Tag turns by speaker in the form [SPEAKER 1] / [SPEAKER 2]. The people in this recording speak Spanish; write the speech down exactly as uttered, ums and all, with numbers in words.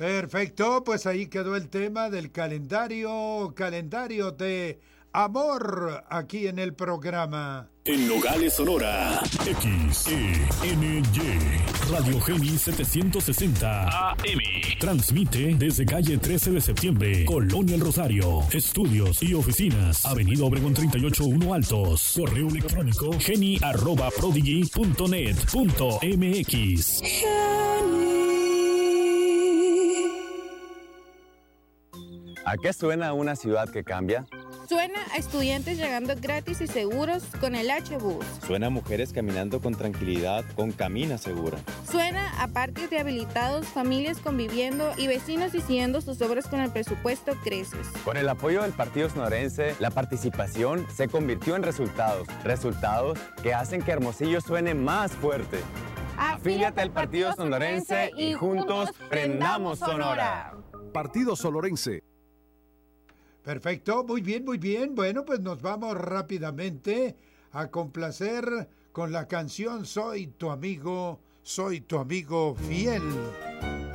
[SPEAKER 1] Perfecto, pues ahí quedó el tema del calendario, calendario de amor aquí en el programa.
[SPEAKER 2] En Nogales, Sonora, X E N Y, Radio Geni setecientos sesenta A M. Transmite desde calle trece de septiembre, Colonia El Rosario. Estudios y oficinas, Avenida Obregón treinta y ocho uno Altos. Correo electrónico geni arroba prodigy punto net punto m x.
[SPEAKER 3] ¿A qué suena una ciudad que cambia?
[SPEAKER 4] Suena a estudiantes llegando gratis y seguros con el H-Bus.
[SPEAKER 5] Suena a mujeres caminando con tranquilidad con Camina Segura.
[SPEAKER 4] Suena a parques rehabilitados, familias conviviendo y vecinos decidiendo sus obras con el presupuesto Creces.
[SPEAKER 3] Con el apoyo del Partido Sonorense, la participación se convirtió en resultados. Resultados que hacen que Hermosillo suene más fuerte. Afíliate al Partido Sonorense y juntos prendamos Sonora.
[SPEAKER 6] Partido Sonorense.
[SPEAKER 1] Perfecto, muy bien, muy bien. Bueno, pues nos vamos rápidamente a complacer con la canción Soy tu amigo, soy tu amigo fiel.